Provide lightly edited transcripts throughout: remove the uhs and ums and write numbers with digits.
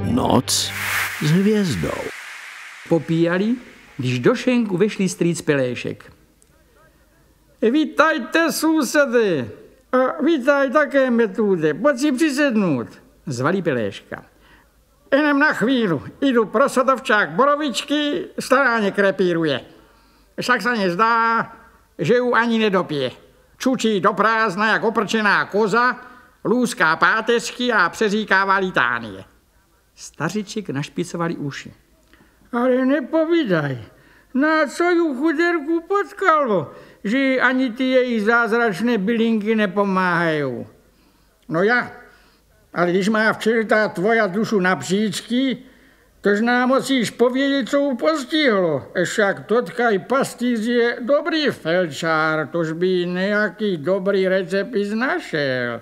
Noc s hvězdou. Popíjali, když do šenku vešli strýc Peléšek. Vítajte, sousedy. Vítaj také, Metůde. Pojď si přisednout, zvali Peléška. Jenom na chvíli. Jdu pro Sadovčák borovičky, staráně krepíruje. Však se mě zdá, že ju ani nedopije. Čučí do prázdna jak oprčená koza, lůzká pátečky a přeříkává litánie. Stařiček našpicovali uši. Ale nepovídaj, na co ju chuderku potkalo, že ani ty její zázračné bylinky nepomáhají. No já, ale když má včera tvoja dušu na příčky, tož nám musíš povědět, co ju postihlo. Však totkaj pastýř je dobrý felčár, tož by nějaký dobrý recept našel.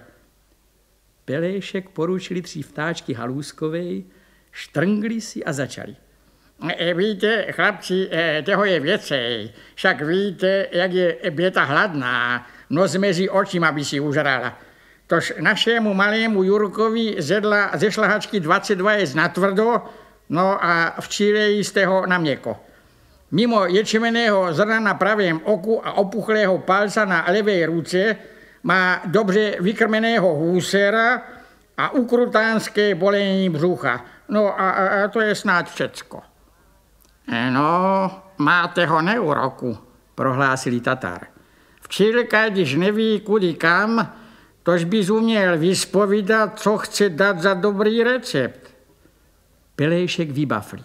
Peléšek poručili 3 vtáčky Halůzkovej, štrngli si a začali. Víte, chlapci, toho je věcej. Však víte, jak je běta hladná, noc mezi očima by si užrala. Tož našemu malému Jurkovi zedla ze šlahačky 22 jez natvrdo, no a včírej jste ho na měko. Mimo ječmeného zrna na pravém oku a opuchlého palca na levé ruce má dobře vykrmeného hůsera a ukrutánské bolení břucha. No a to je snad všecko. No, máte ho neuroku, prohlásili Tatar. Včilka, když neví kudy kam, tož bys uměl vyspovídat, co chce dát za dobrý recept. Peléšek vybafli.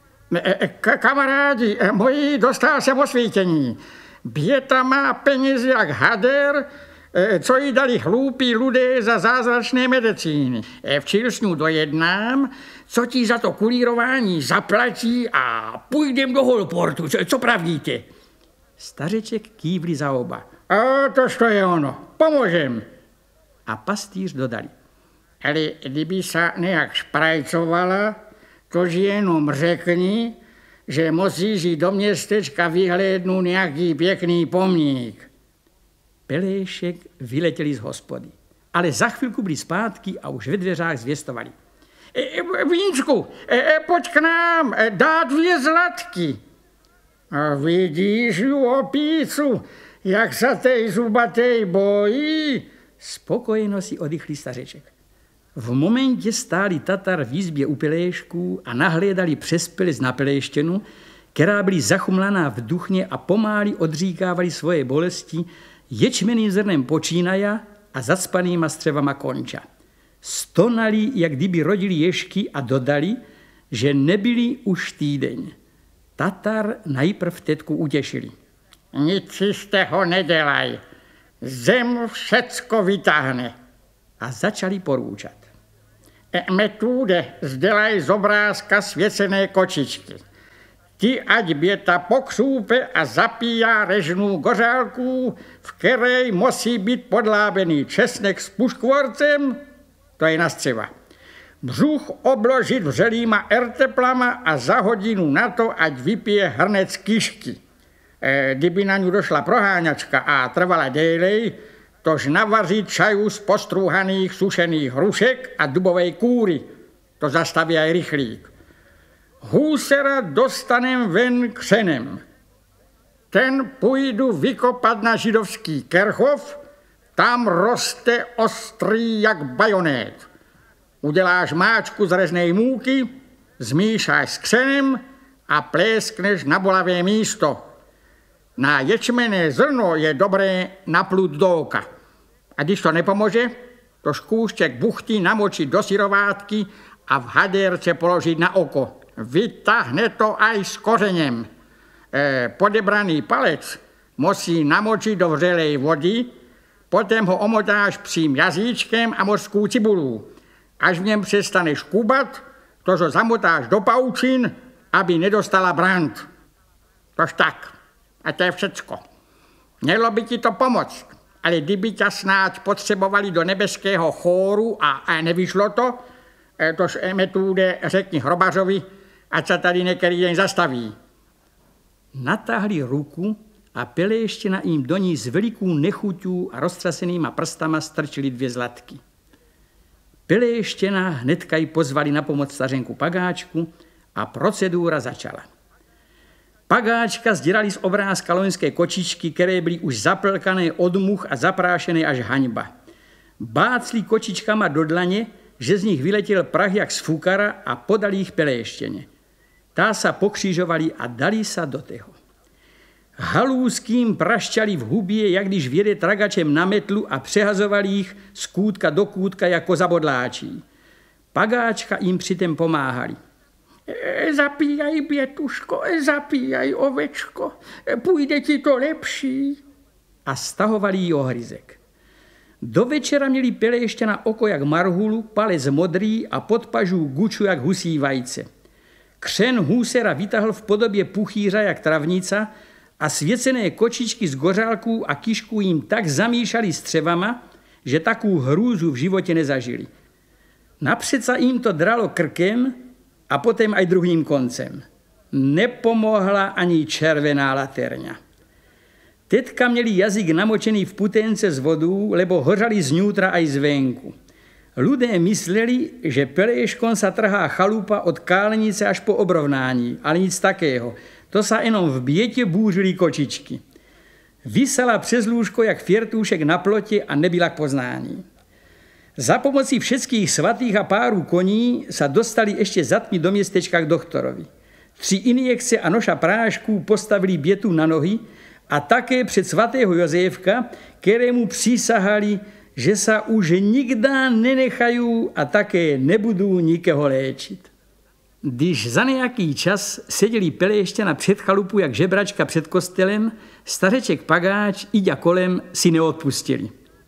Kamarádi, moji, dostal jsem osvítění. Běta má peníze jak hader, co jí dali hloupí lidé za zázračné medicíny. Včil s ní dojednám, co ti za to kulírování zaplatí a půjdem do Holportu. Co pravíte? Stařeček kývli za oba. Tož to je ono, pomůžem. A pastýř dodali. Ale kdyby se nějak šprajcovala, tož jenom řekni, že musíš jít do městečka vyhlédnout nějaký pěkný pomník. Peléšek vyletěli z hospody, ale za chvilku byli zpátky a už ve dveřách zvěstovali. Vínčku, pojď k nám, dát 2 zlatky. A vidíš ju, opícu, jak se tej zubatej bojí? Spokojeno si oddychli stařeček. V momentě stáli Tatar v izbě u Peléšků a nahlédali přes pelec na Peléštěnu, která byly zachumlaná v duchně a pomáli odříkávali svoje bolesti ječmeným zrnem počínaja a zacpanýma střevama konča. Stonali, jak kdyby rodili ješky a dodali, že nebyli už týdeň. Tatar najprv tetku utěšili. Nic si z toho nedělaj, zem všecko vytáhne. A začali porůčat. Metůde, zdělaj z obrázka svěcené kočičky. Ti ať běta pokřůpe a zapíjá režnou gořálku, v které musí být podlábený česnek s puškvorcem, to je na střeva. Břuch obložit vřelýma erteplama a za hodinu na to, ať vypije hrnec kyšky. Kdyby na ňu došla proháňačka a trvala délej, tož navařit čaju z postruhaných sušených hrušek a dubovej kůry. To zastaví aj rychlík. Hůsera dostanem ven křenem. Ten půjdu vykopat na židovský Kerchov, tam roste ostrý jak bajonet. Uděláš máčku z reznej můky, zmíšáš s křenem a pléskneš na bolavé místo. Na ječmené zrno je dobré naplut do oka. A když to nepomůže, to škůšček buchty namočit do syrovátky a v hadérce položit na oko. Vytáhne to aj s kořeněm. Podebraný palec musí namočit do vřelej vody, potom ho omotáš psím jazyčkem a mořskou cibulou. Až v něm přestane škubat, to ho zamotáš do paučin, aby nedostala brand. Tož tak. A to je všecko. Mělo by ti to pomoct, ale kdyby tě snad potřebovali do nebeského chóru a nevyšlo to, tož Metůde řekni hrobařovi, ať se tady některý den zastaví. Natáhli ruku a Peléštěna jim do ní s velikou nechuťů a roztrasenýma prstama strčili 2 zlatky. Peléštěna hnedka ji pozvali na pomoc stařenku Pagáčku a procedura začala. Pagáčka sděrali z obrázka loňské kočičky, které byly už zaplkané od much a zaprášené až haňba. Bácli kočičkama do dlaně, že z nich vyletěl prach jak z fukara a podali jich Peléštěně. Tá sa pokřižovali a dali sa do toho. Halúským prašťali v hubě, jak když vjede tragačem na metlu a přehazovali jich z kútka do kútka jako zabodláčí. Pagáčka jim přitom pomáhali. Zapíjaj, Bětuško, zapíjaj, ovečko, půjde ti to lepší. A stahovali jí ohryzek. Do večera měli Peléšťana oko jak marhulu, palec modrý a pod pažů guču jak husí vajce. Křen hůsera vytahl v podobě puchýře jak travnica a svěcené kočičky z gořálků a kišků jim tak zamíšali střevama, že takovou hrůzu v životě nezažili. Napřed sa jim to dralo krkem a potom aj druhým koncem. Nepomohla ani červená laterňa. Tetka měli jazyk namočený v putence z vodou, lebo hořali znútra aj zvenku. Ľudé mysleli, že Peléškon sa trhá chalupa od Kálenice až po Obrovnání, ale nic takého. To sa jenom v bětě búřili kočičky. Vysela přes lůžko jak fiertůšek na plotě a nebyla k poznání. Za pomocí všetkých svatých a párů koní sa dostali ešte za tmy do městečka k doktorovi. 3 injekce a noša prášků postavili Bětu na nohy a také před svatého Jozéfka, kterému přísahali, že sa už nikda nenechají a také nebudou nikoho léčit. Když za nějaký čas seděli Peléšťana před chalupu jak žebračka před kostelem, stařeček Pagáč iďa kolem si neodpustili.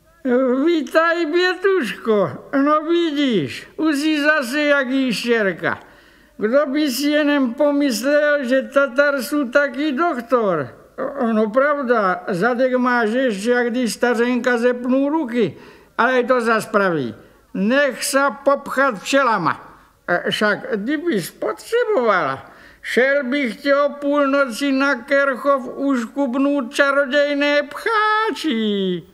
Vítaj, Bětuško, no vidíš, už jsi zase jak jíštěrka. Kdo by si jenom pomyslel, že Tatar sú taky doktor. No pravda, zadek máš ještě, jak když stařenka zepnú ruky, ale to zas praví. Nech sa popchat včelama. Však kdybys potřebovala, šel bych tě o půlnoci na Kerchov uškubnout čarodějné pcháči.